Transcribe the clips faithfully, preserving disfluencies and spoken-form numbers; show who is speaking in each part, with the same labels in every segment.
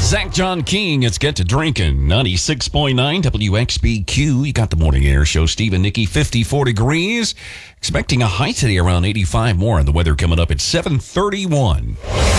Speaker 1: Zach John King, it's Get to Drinking, ninety-six point nine W X B Q. You got the morning air show. Steve and Nikki, fifty-four degrees. Expecting a high today around eighty-five more, and the weather coming up at seven thirty-one.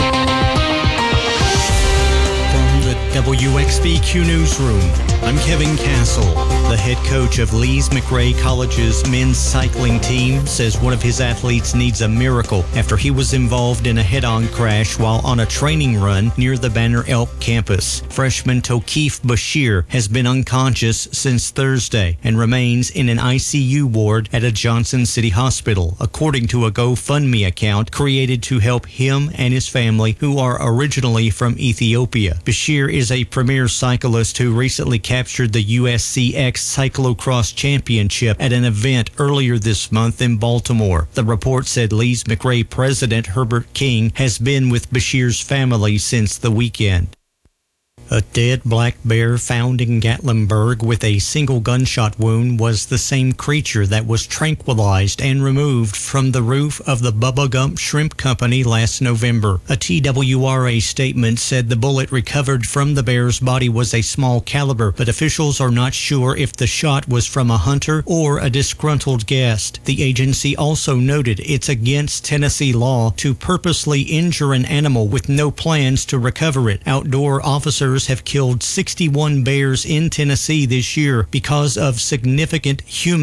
Speaker 2: From the W X B Q Newsroom, I'm Kevin Castle. The head coach of Lees McRae College's men's cycling team says one of his athletes needs a miracle after he was involved in a head-on crash while on a training run near the Banner Elk campus. Freshman Tokif Bashir has been unconscious since Thursday and remains in an I C U ward at a Johnson City hospital, according to a GoFundMe account created to help him and his family, who are originally from Ethiopia. Bashir is a premier cyclist who recently captured the U S C X Cyclocross Championship at an event earlier this month in Baltimore. The report said Lees McRae president Herbert King has been with Bashir's family since the weekend. A dead black bear found in Gatlinburg with a single gunshot wound was the same creature that was tranquilized and removed from the roof of the Bubba Gump Shrimp Company last November. A T W R A statement said the bullet recovered from the bear's body was a small caliber, but officials are not sure if the shot was from a hunter or a disgruntled guest. The agency also noted it's against Tennessee law to purposely injure an animal with no plans to recover it. Outdoor officers have killed sixty-one bears in Tennessee this year because of significant human